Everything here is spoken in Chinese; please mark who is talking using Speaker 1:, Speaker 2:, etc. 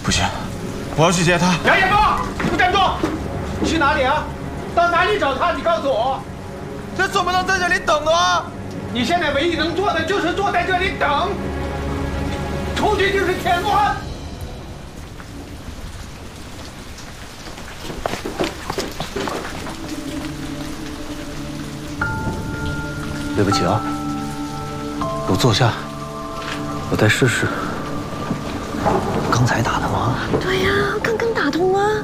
Speaker 1: 不行，我要去接他。
Speaker 2: 杨延峰，你站住！去哪里啊？到哪里找他？你告诉我。
Speaker 1: 这总不能在这里等的啊！
Speaker 2: 你现在唯一能做的就是坐在这里等，出去就是添乱。
Speaker 3: 对不起啊，都坐下，我再试试。刚才打的吗？
Speaker 4: 对呀，刚刚打通啊。